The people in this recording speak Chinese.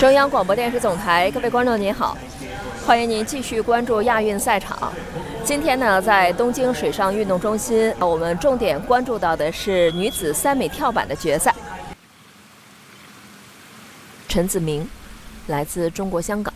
中央广播电视总台，各位观众您好，欢迎您继续关注亚运赛场。今天呢，在东京水上运动中心，我们重点关注到的是女子3米跳板的决赛。陈子明，来自中国香港。